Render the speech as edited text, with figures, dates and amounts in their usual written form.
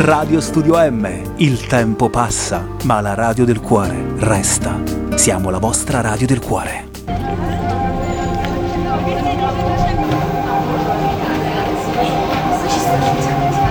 Radio Studio M, il tempo passa, ma la radio del cuore resta. Siamo la vostra radio del cuore. Ci sta.